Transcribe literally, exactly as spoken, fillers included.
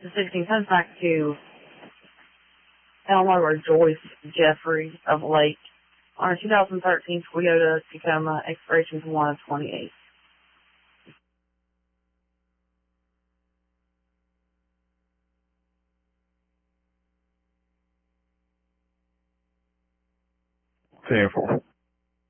The sixteen comes back to Elmore Joyce Jeffrey of Lake on a two thousand thirteen Toyota Tacoma, expiration one of twenty-eight. ten four.